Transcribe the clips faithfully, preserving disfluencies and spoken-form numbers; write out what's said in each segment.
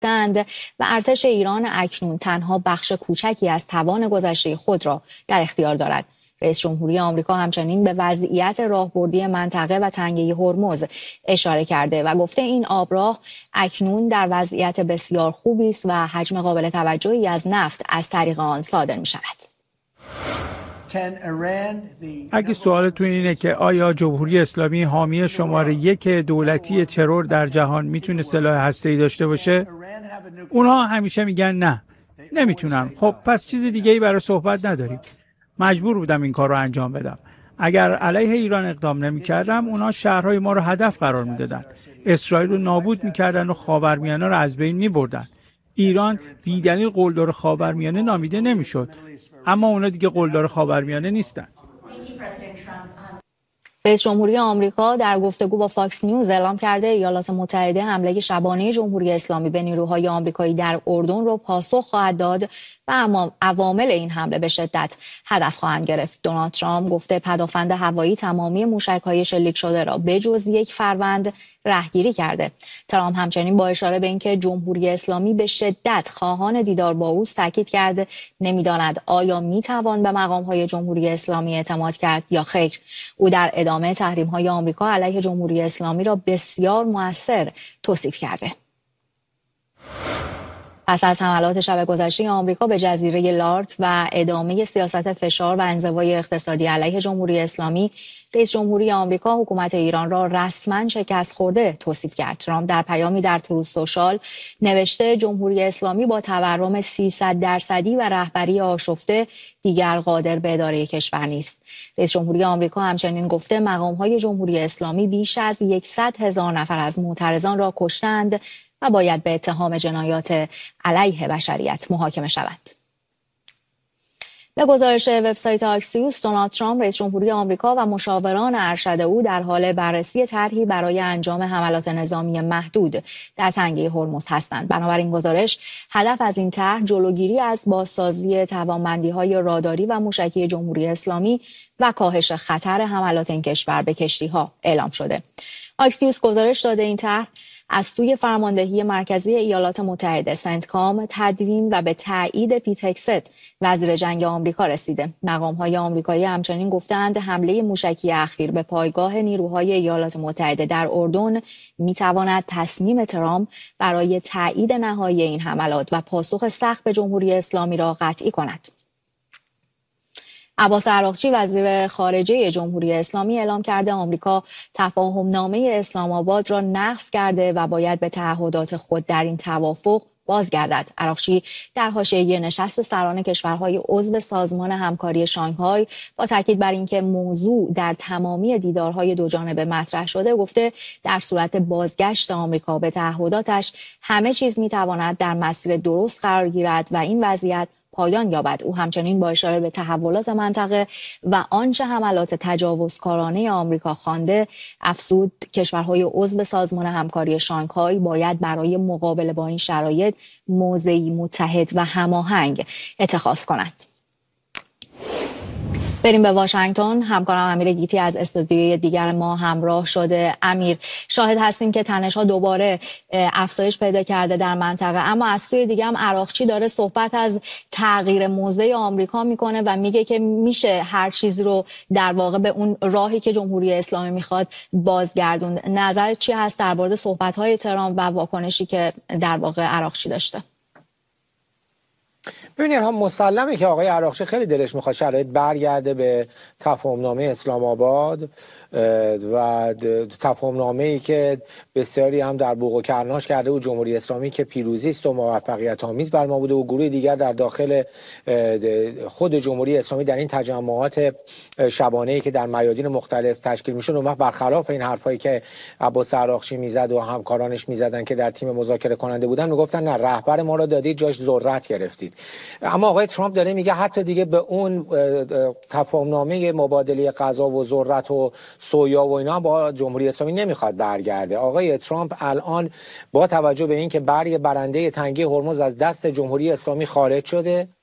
گفتند و ارتش ایران اکنون تنها بخش کوچکی از توان گذشته خود را در اختیار دارد. رئیس جمهوری آمریکا همچنین به وضعیت راهبردی منطقه و تنگه هرمز اشاره کرده و گفته این آبراه اکنون در وضعیت بسیار خوبی است و حجم قابل توجهی از نفت از طریق آن صادر می شود. اگه سوالتون اینه که آیا جمهوری اسلامی حامی شماره یک دولتی ترور در جهان میتونه سلاح هسته‌ای داشته باشه؟ اونها همیشه میگن نه، نمیتونن. خب پس چیز دیگه‌ای برای صحبت نداریم. مجبور بودم این کار رو انجام بدم. اگر علیه ایران اقدام نمی‌کردم، اونها شهرهای ما رو هدف قرار میدادن. اسرائیل رو نابود می‌کردن و خاورمیانه رو از بین می‌بردن. ایران بی‌دلیل قلدر خاورمیانه نامیده نمی‌شد. اما اونا دیگه قلدر خاورمیانه نیستن. رئیس جمهوری آمریکا در گفتگو با فاکس نیوز اعلام کرده ایالات متحده حمله شبانه جمهوری اسلامی به نیروهای آمریکایی در اردن رو پاسخ خواهد داد و عوامل این حمله به شدت هدف خواهند گرفت. دونالد ترامپ گفته پدافند هوایی تمامی موشک‌های شلیک شده را بجز یک فروند رهگیری کرده. ترامپ همچنین با اشاره به اینکه جمهوری اسلامی به شدت خواهان دیدار با اوست تاکید کرده نمیداند آیا میتوان به مقام‌های جمهوری اسلامی اعتماد کرد یا خیر. او در ادامه تحریم‌های آمریکا علیه جمهوری اسلامی را بسیار مؤثر توصیف کرده. پس از حملات شب گذشته آمریکا به جزیره لارک و ادامه سیاست فشار و انزوای اقتصادی علیه جمهوری اسلامی، رئیس جمهوری آمریکا حکومت ایران را رسما شکست خورده توصیف کرد. ترامپ در پیامی در تروث سوشال نوشته جمهوری اسلامی با تورم سیصد درصدی و رهبری آشفته دیگر قادر به اداره کشور نیست. رئیس جمهوری آمریکا همچنین گفته مقام‌های جمهوری اسلامی بیش از صد هزار نفر از معترضان را کشتند و باید به اتهام جنایات علیه بشریت محاکمه شود. به گزارش وبسایت آکسیوس، دونالد ترامپ رئیس جمهوری آمریکا و مشاوران ارشد او در حال بررسی طرحی برای انجام حملات نظامی محدود در تنگه هرمز هستند. بنابراین گزارش هدف از این طرح جلوگیری از بازسازی توانمندی‌های راداری و موشکی جمهوری اسلامی و کاهش خطر حملات این کشور به کشتی‌ها اعلام شده. آکسیوس گزارش داده این طرح از سوی فرماندهی مرکزی ایالات متحده سنتکام تدوین و به تایید پیت هگست وزیر جنگ آمریکا رسیده. مقام‌های آمریکایی همچنین گفتند حمله موشکی اخیر به پایگاه نیروهای ایالات متحده در اردن می‌تواند تصمیم ترامپ برای تایید نهایی این حملات و پاسخ سخت به جمهوری اسلامی را قطعی کند. عباس عراقچی وزیر خارجه جمهوری اسلامی اعلام کرده آمریکا تفاهم نامه اسلام آباد را نقض کرده و باید به تعهدات خود در این توافق بازگردد. عراقچی در حاشیه نشست سران کشورهای عضو سازمان همکاری شانگهای با تاکید بر اینکه موضوع در تمامی دیدارهای دو جانبه مطرح شده گفته در صورت بازگشت آمریکا به تعهداتش همه چیز میتواند در مسیر درست قرار گیرد و این وضعیت پایان یابد. او همچنین با اشاره به تحولات منطقه و آنچه حملات تجاوزکارانه آمریکا خوانده افزود کشورهای عضو سازمان همکاری شانگهای باید برای مقابله با این شرایط موضعی متحد و هماهنگ اتخاذ کنند. بریم به واشنگتن. همکارم امیر گیتی از استودیوی دیگر ما همراه شده. امیر، شاهد هستیم که تنش‌ها دوباره افزایش پیدا کرده در منطقه، اما از سوی دیگه هم عراقچی داره صحبت از تغییر موضع آمریکا میکنه و میگه که میشه هر چیزی رو در واقع به اون راهی که جمهوری اسلامی میخواد بازگردون. نظرت چی هست در مورد صحبت‌های ترامپ و واکنشی که در واقع عراقچی داشته؟ ببینید هم مسلمه که آقای عراقچی خیلی دلش میخواد شرایط برگرده به تفاهمنامه اسلام آباد و تفاهمنامه‌ای که بسیاری هم در بوق و کرناش کرده و جمهوری اسلامی که پیروزی است و موفقیت آمیز بر ما بوده و گروه دیگر در داخل خود جمهوری اسلامی در این تجمعات شبانه‌ای که در میادین مختلف تشکیل میشد اون وقت برخلاف این حرفایی که عباس عراقچی میزد و همکارانش میزدن که در تیم مذاکره کننده بودن میگفتن نه رهبر ما رو دادید جاش ذرت گرفتید. اما آقای ترامپ داره میگه حتی دیگه به اون تفاهمنامه مبادله غذا و ذرت و سویا و اینا با جمهوری اسلامی نمیخواد برگرده. آقای ترامپ الان با توجه به اینکه برگ برنده تنگه هرمز از دست جمهوری اسلامی خارج شده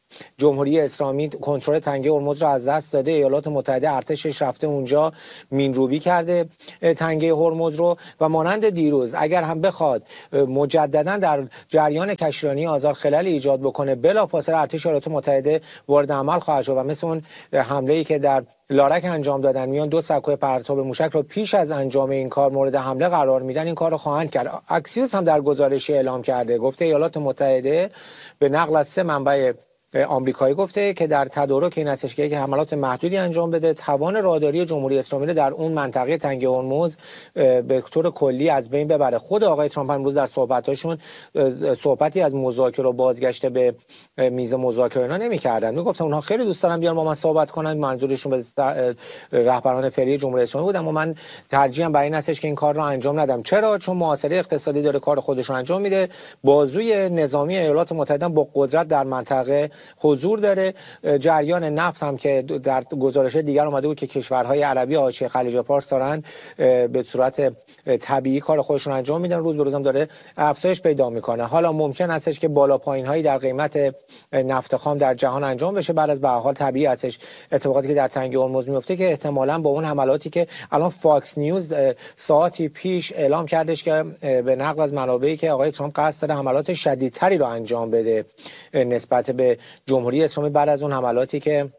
جمهوری اسلامی کنترل تنگه هرمز را از دست داده. ایالات متحده ارتشش رفته اونجا مینروبی کرده تنگه هرمز رو و مانند دیروز اگر هم بخواد مجددا در جریان کشتیرانی آزار خلل ایجاد بکنه، بلافاصله ارتش ایالات متحده وارد عمل خواهد شد و مثل اون حمله‌ای که در لارک انجام دادن، میان دو سکوی پرتاب موشک رو پیش از انجام این کار مورد حمله قرار میدن، این کار رو خواهند کرد. اکسیوس هم در گزارشی اعلام کرده، گفته ایالات متحده به نقل از سه منبع آمریکایی گفته که در تدارک این هستش که حملات محدودی انجام بده، توان راداری جمهوری اسلامی رو در اون منطقه تنگه هرمز به طور کلی از بین ببره. خود آقای ترامپ امروز در صحبتاشون صحبتی از مذاکره و بازگشت به میز مذاکره اینا نمی‌کردن. میگفتن اونها خیلی دوست دارن بیان با من صحبت کنن، منظورشون به رهبران فعلی جمهوری اسلامی بود، اما من ترجیحاً برای این هستش که این کار رو انجام ندم. چرا؟ چون محاصره اقتصادی داره کار خودش رو انجام میده، بازوی نظامی ایالات متحده با قدرت در منطقه حضور داره. جریان نفت هم که در گزارش دیگر اومده بود که کشورهای عربی حاشیه خلیج فارس دارن به صورت طبیعی کار خودشون انجام میدن، روز به روز هم داره افزایش پیدا میکنه. حالا ممکن هستش که بالا پایین هایی در قیمت نفت خام در جهان انجام بشه، بعد از به هر حال طبیعی هستش اتفاقاتی که در تنگه هرمز میفته که احتمالاً با اون حملاتی که الان فاکس نیوز ساعتی پیش اعلام کردش که به نقل از منابعی که آقای ترامپ قصد داره حملات شدیدتری رو انجام بده نسبت به جمهوری اسلامی بعد از اون حملاتی که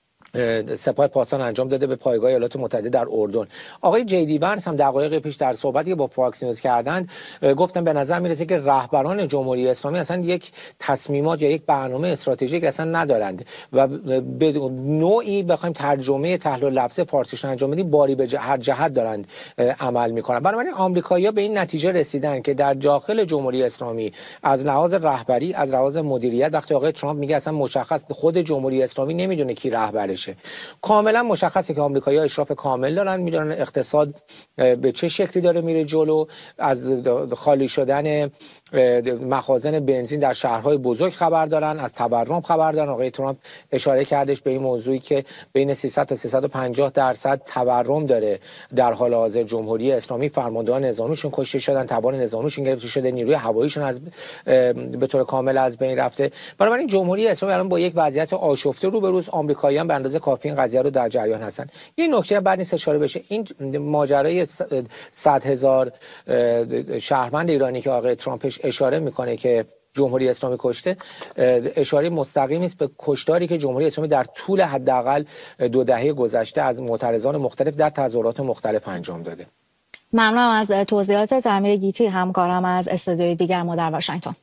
سپاه پاسداران انجام داده به پایگاه ایالات متحده در اردن. آقای جی دی ونس هم دقایق پیش در صحبتی که با فاکس نیوز کردند گفتن به نظر میرسه که رهبران جمهوری اسلامی اصلا یک تصمیمات یا یک برنامه استراتژیک اصلا ندارند و به نوعی بخوایم ترجمه تحلیل لفظی فارسیشون انجام بدیم باری به هر جهت دارند عمل میکنن. بنابراین آمریکایی‌ها به این نتیجه رسیدن که در داخل جمهوری اسلامی از لحاظ رهبری، از لحاظ مدیریت، وقتی آقای ترامپ میگه اصلا مشخص خود جمهوری اسلامی نمیدونه کی رهبرش، کاملا مشخصه که آمریکایی‌ها اشراف کامل دارن، میدونن اقتصاد به چه شکلی داره میره جلو. از خالی شدن مخازن بنزین در شهرهای بزرگ خبر دارن، از تورم خبر دارن. آقای ترامپ اشاره کردش به این موضوعی که بین سیصد تا سیصد و پنجاه درصد تورم داره در حال حاضر. جمهوری اسلامی فرماندهان نظامیشون کشته شدن، توان نظامیشون گرفته شده، نیروی هواییشون از به طور کامل از بین رفته. بنابراین جمهوری اسلامی الان با یک وضعیت آشفته روبروست. آمریکایی‌ها به اندازه کافی این قضیه رو در جریان هستن. یه نکته بعد نیست اشاره بشه، این ماجرای صد هزار شهروند ایرانی که آقای ترامپ اشاره میکنه که جمهوری اسلامی کشته، اشاره مستقیمی است به کشتاری که جمهوری اسلامی در طول حداقل دو دهه گذشته از معترضان مختلف در تظاهرات مختلف انجام داده. ممنونم از توضیحات امیر گیتی، همکارم از استودیوی دیگر ما در واشنگتن.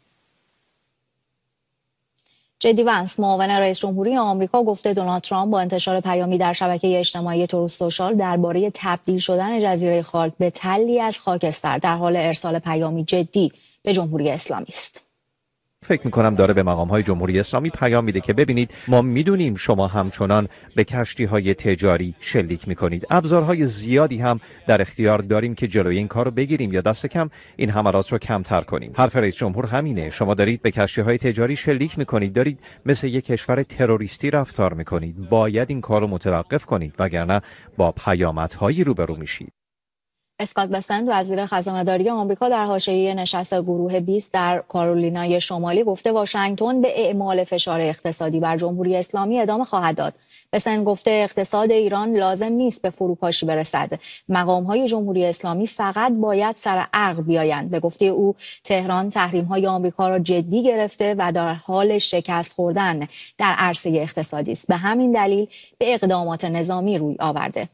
جی دی ونس معاون رئیس جمهوری آمریکا گفته دونالد ترامپ با انتشار پیامی در شبکه اجتماعی تروث سوشال درباره تبدیل شدن جزیره خاک به تلی از خاکستر در حال ارسال پیامی جدی به جمهوری اسلامی است. فکر میکنم داره به مقام‌های جمهوری اسلامی پیام میده که ببینید ما میدونیم شما همچنان به کشتی‌های تجاری شلیک میکنید. ابزارهای زیادی هم در اختیار داریم که جلوی این کار رو بگیریم یا دست کم این حملات رو کمتر کنیم. حرف رئیس جمهور همینه. شما دارید به کشتی‌های تجاری شلیک میکنید، دارید مثل یک کشور تروریستی رفتار میکنید. باید این کار رو متوقف کنید وگرنه با پیامدهایی روبرو میشید. اسکات بسنت وزیر خزانه‌داری آمریکا در حاشیه نشست گروه بیست در کارولینای شمالی گفته واشنگتن به اعمال فشار اقتصادی بر جمهوری اسلامی ادامه خواهد داد. بسنت گفته اقتصاد ایران لازم نیست به فروپاشی برسد. مقام‌های جمهوری اسلامی فقط باید سر عقل بیایند. به گفته او تهران تحریم‌های آمریکا را جدی گرفته و در حال شکست خوردن در عرصه اقتصادی است. به همین دلیل به اقدامات نظامی روی آورده.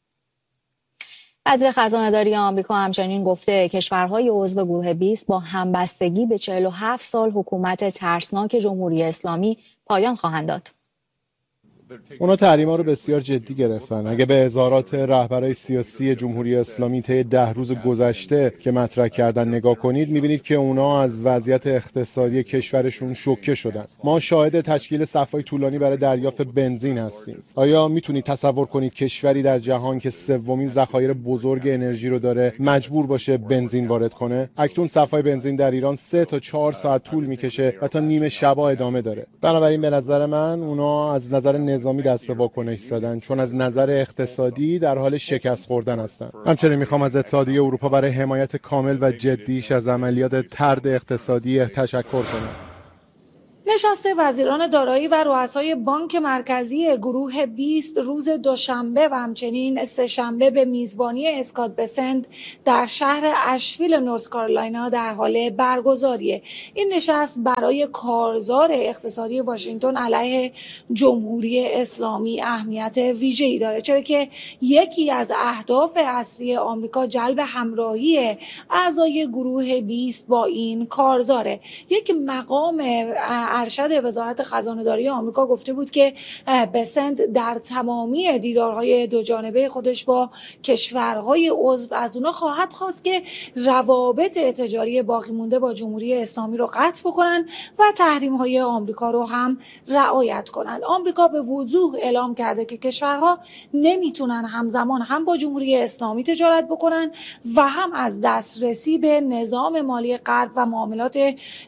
وزیر خزانه‌داری آمریکا همچنین گفته کشورهای عضو گروه بیست با همبستگی به چهل و هفت سال حکومت ترسناک جمهوری اسلامی پایان خواهند داد. اونا تحریما رو بسیار جدی گرفتن. اگه به اظهارات رهبرای سیاسی جمهوری اسلامی طی ده روز گذشته که مطرح کردن نگاه کنید، می‌بینید که اونا از وضعیت اقتصادی کشورشون شوکه شدن. ما شاهد تشکیل صف‌های طولانی برای دریافت بنزین هستیم. آیا میتونید تصور کنید کشوری در جهان که سومین ذخایر بزرگ انرژی رو داره مجبور باشه بنزین وارد کنه؟ اکنون صف‌های بنزین در ایران سه تا چهار ساعت طول میکشه و تا نیمه شب ادامه داره. بنابراین به نظر من اونا از نظر نظامی دست به واکنش زدن، چون از نظر اقتصادی در حال شکست خوردن هستند. همچنین میخوام از اتحادیه اروپا برای حمایت کامل و جدیش از عملیات طرد اقتصادی تشکر کنم. نشست وزیران دارایی و رؤسای بانک مرکزی گروه بیست روز دوشنبه و همچنین سه‌شنبه به میزبانی اسکات بسنت در شهر اشویل نورت کارولاینا در حال برگزاریه. این نشست برای کارزار اقتصادی واشنگتن علیه جمهوری اسلامی اهمیت ویژه‌ای داره، چرا که یکی از اهداف اصلی آمریکا جلب همراهی اعضای گروه بیست با این کارزاره. یک مقام ارشد وزارت خزانه‌داری آمریکا گفته بود که بسنت در تمامی دیدارهای دو جانبه خودش با کشورهای عضو از اونا خواهد خواست که روابط تجاری باقی مونده با جمهوری اسلامی رو قطع بکنن و تحریم‌های آمریکا رو هم رعایت کنن. آمریکا به وضوح اعلام کرده که کشورها نمیتونن همزمان هم با جمهوری اسلامی تجارت بکنن و هم از دسترسی به نظام مالی غرب و معاملات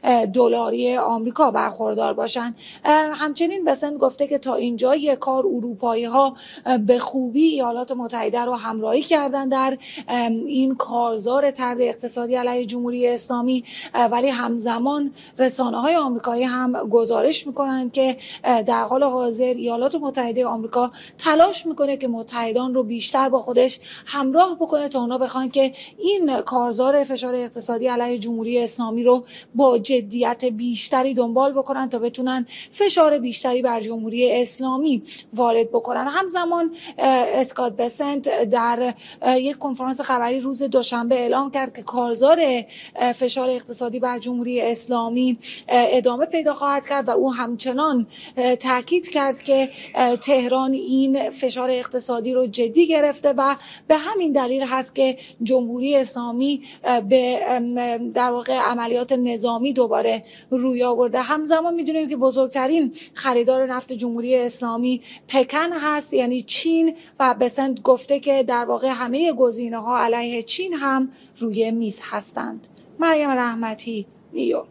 دلاری آمریکا برخوردار باشن. همچنین بسنت گفته که تا اینجای کار اروپایی‌ها به خوبی ایالات متحده رو همراهی کردن در این کارزار طرد اقتصادی علیه جمهوری اسلامی، ولی همزمان رسانه‌های آمریکایی هم گزارش میکنن که در حال حاضر ایالات متحده آمریکا تلاش میکنه که متحدان رو بیشتر با خودش همراه بکنه تا اونا بخوان که این کارزار فشار اقتصادی علیه جمهوری اسلامی رو با جدیت بیشتری دنبال بکنن تا بتونن فشار بیشتری بر جمهوری اسلامی وارد بکنن. همزمان اسکات بسنت در یک کنفرانس خبری روز دوشنبه اعلام کرد که کارزار فشار اقتصادی بر جمهوری اسلامی ادامه پیدا خواهد کرد و او همچنان تاکید کرد که تهران این فشار اقتصادی رو جدی گرفته و به همین دلیل هست که جمهوری اسلامی به در واقع عملیات نظامی دوباره روی آورده. همزمان میدونیم که بزرگترین خریدار نفت جمهوری اسلامی پکن هست، یعنی چین، و بسنت گفته که در واقع همه گزینه‌ها علیه چین هم روی میز هستند. مریم رحمتی، نیویورک.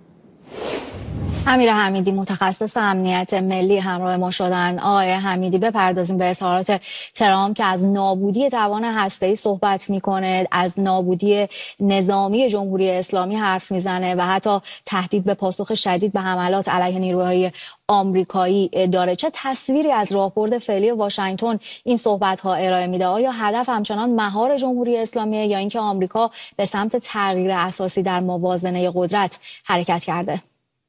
امیر حمیدی متخصص امنیت ملی همراه ما شدن. آقای حمیدی، بپردازیم به اظهارات ترامپ که از نابودی توان هسته‌ای صحبت میکنه، از نابودی نظامی جمهوری اسلامی حرف میزنه و حتی تهدید به پاسخ شدید به حملات علیه نیروهای آمریکایی داره. چه تصویری از راهبرد فعلی واشنگتن این صحبت‌ها ارائه میده؟ آیا هدف همچنان مهار جمهوری اسلامی یا اینکه آمریکا به سمت تغییر اساسی در موازنه قدرت حرکت کرده؟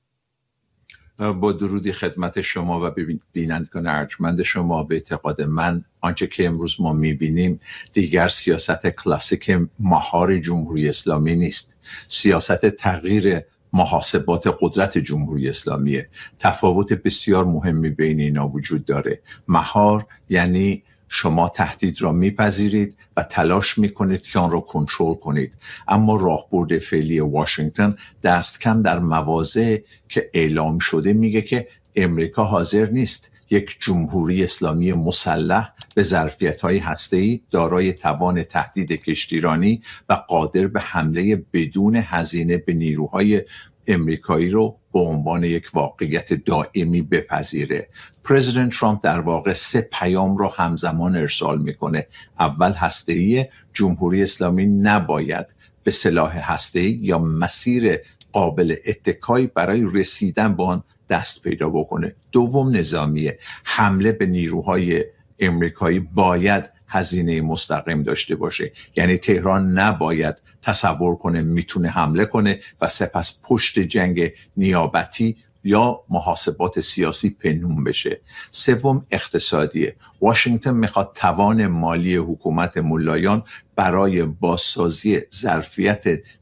با درودی خدمت شما و بینندگان ارجمند شما، به اعتقاد من آنچه که امروز ما میبینیم دیگر سیاست کلاسیک مهار جمهوری اسلامی نیست، سیاست تغییر محاسبات قدرت جمهوری اسلامیه. تفاوت بسیار مهمی بین اینا وجود داره. مهار یعنی شما تهدید را میپذیرید و تلاش میکنید که آن را کنترل کنید، اما راهبرد فعلی واشنگتن دست کم در مواضع که اعلام شده میگه که امریکا حاضر نیست یک جمهوری اسلامی مسلح به ظرفیت‌های هسته‌ای دارای توان تهدید کشتیرانی و قادر به حمله بدون هزینه به نیروهای امریکایی رو به عنوان یک واقعیت دائمی بپذیره. پرزیدنت ترامپ در واقع سه پیام رو همزمان ارسال میکنه. اول، هسته‌ای، جمهوری اسلامی نباید به سلاح هسته‌ای یا مسیر قابل اتکایی برای رسیدن به آن دست پیدا بکنه. دوم، نظامیه، حمله به نیروهای امریکایی باید هزینه مستقیم داشته باشه، یعنی تهران نباید تصور کنه میتونه حمله کنه و سپس پشت جنگ نیابتی یا محاسبات سیاسی پنهون بشه. سوم، اقتصادیه، واشنگتن میخواد توان مالی حکومت ملایان برای بازسازی ظرفیت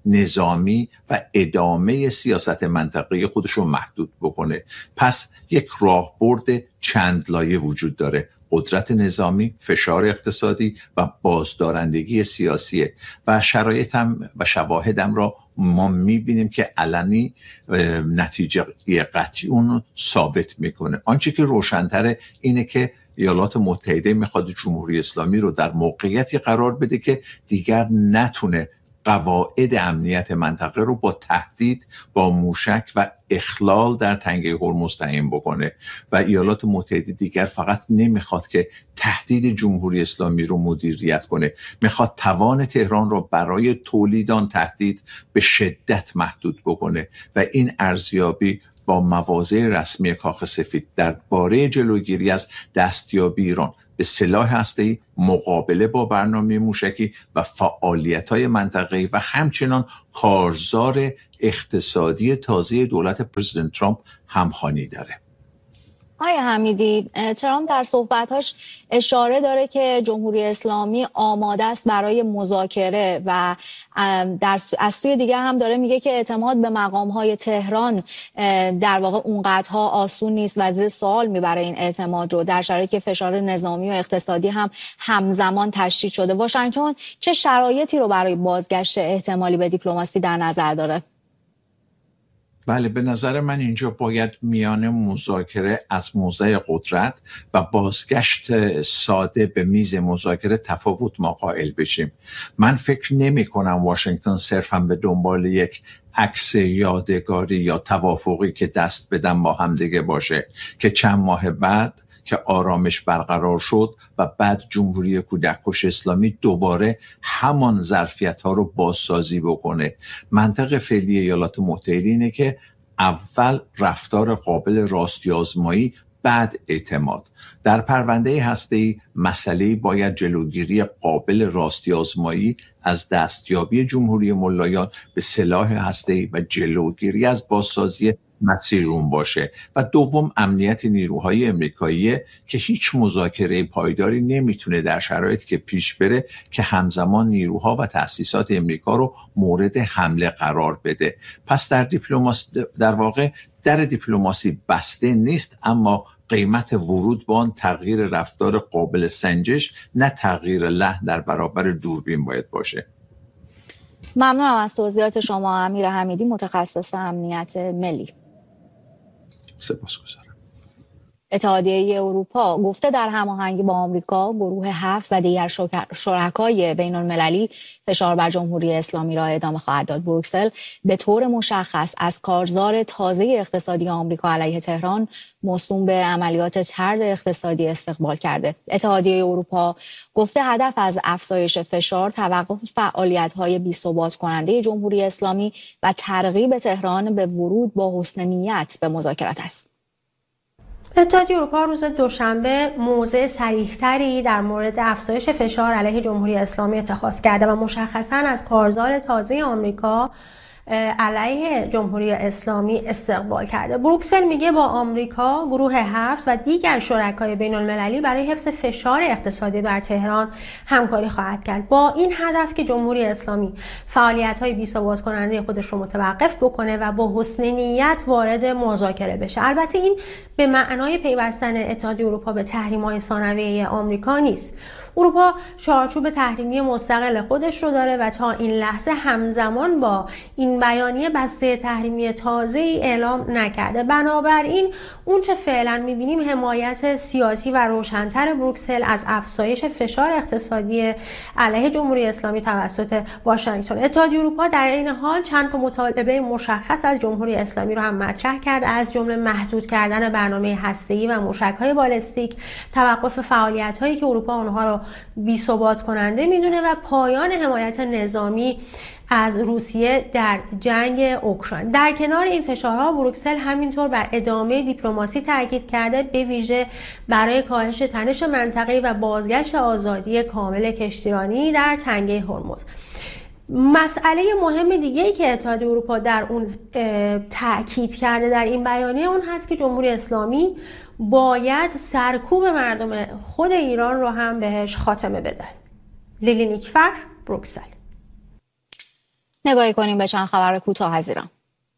نظامی و ادامه سیاست منطقه‌ای خودش رو محدود بکنه. پس یک راهبرد چند لایه وجود داره: قدرت نظامی، فشار اقتصادی و بازدارندگی سیاسی. و شرایطم و شواهدم را ما میبینیم که علنی نتیجه قطعی اون ثابت میکنه. آنچه که روشن‌تره اینه که ایالات متحده میخواد جمهوری اسلامی رو در موقعیتی قرار بده که دیگر نتونه قواعد امنیت منطقه رو با تهدید با موشک و اخلال در تنگه هرمز تعیین بکنه و ایالات متحده دیگر فقط نمیخواد که تهدید جمهوری اسلامی رو مدیریت کنه، میخواد توان تهران رو برای تولید آن تهدید به شدت محدود بکنه و این ارزیابی با مواضع رسمی کاخ سفید درباره جلوگیری از دستیابی ایران به سلاح هسته‌ای، مقابله با برنامه موشکی و فعالیت‌های منطقه‌ای و همچنان کارزار اقتصادی تازه دولت پرزیدنت ترامپ همخوانی داره. آقای حمیدی، ترامپ در صحبتاش اشاره داره که جمهوری اسلامی آماده است برای مذاکره و در از سوی دیگر هم داره میگه که اعتماد به مقام‌های تهران در واقع اونقدرها آسون نیست و زیر سوال میبره این اعتماد رو، در شرایطی که فشار نظامی و اقتصادی هم همزمان تشدید شده. واشنگتن چه شرایطی رو برای بازگشت احتمالی به دیپلماسی در نظر داره؟ بله، به نظر من اینجا باید میان مذاکره از موضع قدرت و بازگشت ساده به میز مذاکره تفاوت ما قائل بشیم. من فکر نمی کنم واشنگتن صرفاً به دنبال یک عکس یادگاری یا توافقی که دست بدن با هم دیگه باشه که چند ماه بعد که آرامش برقرار شد و بعد جمهوری کودککش اسلامی دوباره همان ظرفیت‌ها رو بازسازی بکنه. منطق فعلی ایالات متحده اینه که اول رفتار قابل راستی آزمایی، بعد اعتماد. در پرونده هسته‌ای مسئله باید جلوگیری قابل راستی آزمایی از دستیابی جمهوری ملایان به سلاح هسته‌ای و جلوگیری از بازسازی مسیرون باشه و دوم امنیت نیروهای امریکایی که هیچ مذاکره پایداری نمیتونه در شرایطی که پیش بره که همزمان نیروها و تأسیسات امریکا رو مورد حمله قرار بده. پس در دیپلماسی در واقع در دیپلماسی بسته نیست، اما قیمت ورود با آن تغییر رفتار قابل سنجش، نه تغییر لحن در برابر دوربین باید باشه. ممنونم از توضیحات شما امیر حمیدی، متخصص امنیت ملی. سپاسگزارم. اتحادیه اروپا گفته در هماهنگی با آمریکا، گروه هفت و دیگر شرکای بین المللی فشار بر جمهوری اسلامی را ادامه خواهد داد. بروکسل به طور مشخص از کارزار تازه اقتصادی آمریکا علیه تهران موسوم به عملیات طرد اقتصادی استقبال کرده. اتحادیه اروپا گفته هدف از افزایش فشار توقف فعالیت‌های بی‌ثبات کننده جمهوری اسلامی و ترغیب تهران به ورود با حسن نیت به مذاکرات است. اتحادیه اروپا روز دوشنبه موضع صریح‌تری در مورد افزایش فشار علیه جمهوری اسلامی اتخاذ کرده و مشخصاً از کارزار تازه آمریکا علیه جمهوری اسلامی استقبال کرده. بروکسل میگه با آمریکا، گروه هفت و دیگر شرکای بین المللی برای حفظ فشار اقتصادی بر تهران همکاری خواهد کرد، با این هدف که جمهوری اسلامی فعالیت‌های بی‌ثبات کننده خودش رو متوقف بکنه و با حسن نیت وارد مذاکره بشه. البته این به معنای پیوستن اتحادیه اروپا به تحریم‌های ثانویه آمریکا نیست. اروپا چارچوب تحریمی مستقل خودش رو داره و تا این لحظه همزمان با این بیانیه بسته تحریمی تازه‌ای اعلام نکرده. بنابراین اون چه فعلا می‌بینیم حمایت سیاسی و روشن‌تر بروکسل از افزایش فشار اقتصادی علیه جمهوری اسلامی توسط واشنگتن. اتحادیه اروپا در این حال چند تا مطالبه مشخص از جمهوری اسلامی رو هم مطرح کرده، از جمله محدود کردن برنامه هسته‌ای و موشک‌های بالستیک، توقف فعالیت‌هایی که اروپا اونها رو بی‌ثبات کننده میدونه و پایان حمایت نظامی از روسیه در جنگ اوکراین. در کنار این فشارها بروکسل همینطور بر ادامه دیپلماسی تاکید کرده، به ویژه برای کاهش تنش منطقه‌ای و بازگشت آزادی کامل کشتیرانی در تنگه هرمز. مسئله مهم دیگه‌ای که اتحادیه اروپا در اون تاکید کرده در این بیانیه اون هست که جمهوری اسلامی باید سرکوب مردم خود ایران رو هم بهش خاتمه بده. لیلی نیکفر، بروکسل. نگاهی کنیم به چند خبر کوتاه از ایران.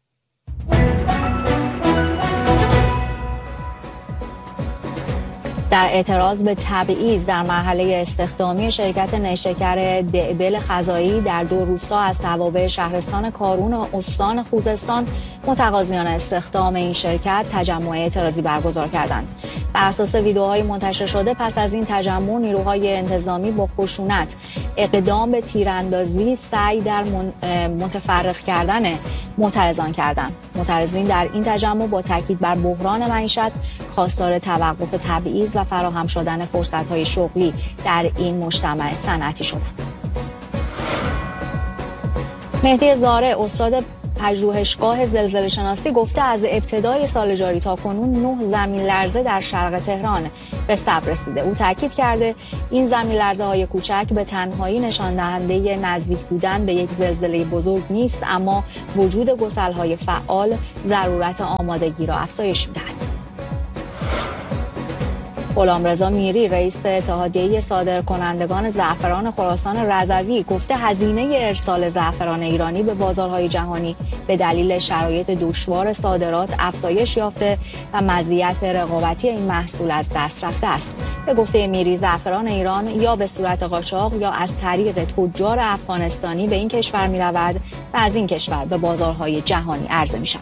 در اعتراض به تبعیض در مرحله استخدامی شرکت نیشکر دعبل خزایی در دو روستا از توابع شهرستان کارون و استان خوزستان، متقاضیان استخدام این شرکت تجمع اعتراضی برگزار کردند. بر اساس ویدئوهای منتشر شده پس از این تجمع، نیروهای انتظامی با خشونت اقدام به تیراندازی، سعی در متفرق کردن معترضان کردند. معترضین در این تجمع با تاکید بر بحران معیشت، خواستار توقف تبعیض و فراهم شدن فرصت‌های شغلی در این مجتمع صنعتی شدند. مهدی زاره، استاد پژوهشگاه زلزله شناسی گفته از ابتدای سال جاری تا کنون نه زمین لرزه در شرق تهران به ثبت رسیده. او تاکید کرده این زمین لرزه های کوچک به تنهایی نشان دهنده نزدیک بودن به یک زلزله بزرگ نیست، اما وجود گسل‌های فعال ضرورت آمادگی را افزایش می‌دهد. غلامرضا میری رئیس اتحادیه صادرکنندگان زعفران خراسان رضوی گفته هزینه ارسال زعفران ایرانی به بازارهای جهانی به دلیل شرایط دشوار صادرات افزایش یافته و مزیت رقابتی این محصول از دست رفته است. به گفته میری زعفران ایران یا به صورت قاچاق یا از طریق تجار افغانستانی به این کشور می رود و از این کشور به بازارهای جهانی عرضه می شود.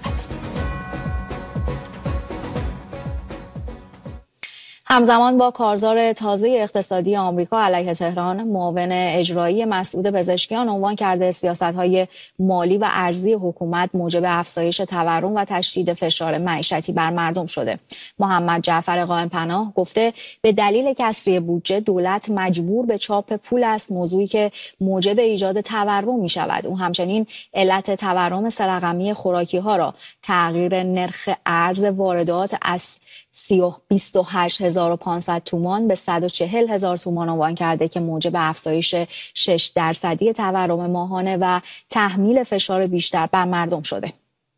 همزمان با کارزار تازه اقتصادی آمریکا علیه تهران، معاون اجرایی مسعود پزشکیان عنوان کرده سیاست‌های مالی و ارزی حکومت موجب افزایش تورم و تشدید فشار معیشتی بر مردم شده. محمد جعفر قائم پناه گفته به دلیل کسری بودجه دولت مجبور به چاپ پول است، موضوعی که موجب ایجاد تورم می شود. او همچنین علت تورم سه رقمی خوراکی‌ها را تغییر نرخ ارز واردات از بیست و هشت هزار و پانصد تومان به صد و چهل هزار تومان عنوان کرده که موجب افزایش شش درصدی تورم ماهانه و تحمیل فشار بیشتر بر مردم شده.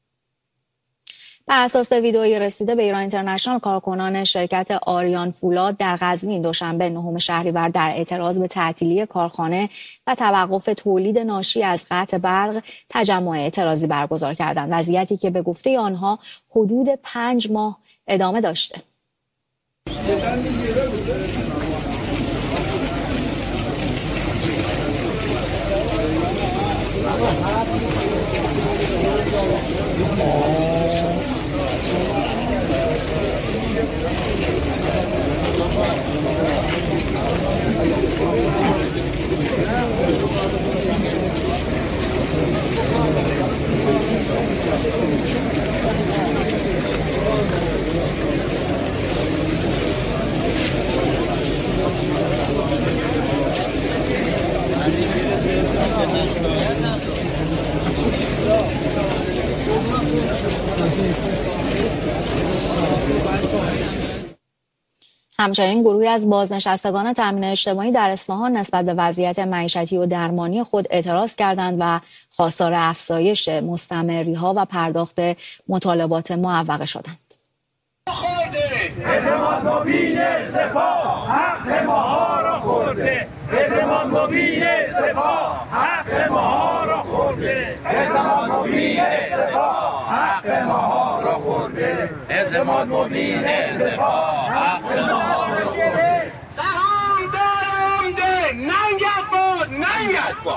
بر اساس ویدئویی رسیده به ایران اینترنشنال، کارکنان شرکت آریان فولاد در قزوین دوشنبه نهم شهریور در اعتراض به تعطیلی کارخانه و توقف تولید ناشی از قطع برق تجمع اعتراضی برگزار کردند، وضعیتی که به گفته آنها حدود پنج ماه ادامه داشته. همچنین گروهی از بازنشستگان تامین اجتماعی در اصفهان نسبت به وضعیت معیشتی و درمانی خود اعتراض کردند و خواستار افزایش مستمری‌ها و پرداخت مطالبات معوقه شدند. اعتماد مبین سپاه حق ماها را خورده، اعتماد مبین سپاه حق ماها را خورده، اعتماد مبین سپاه حق ماها را خورده، اعتماد مبین سپاه حق ماها را خورده. سهام دارم ده ننگت باد ننگت باد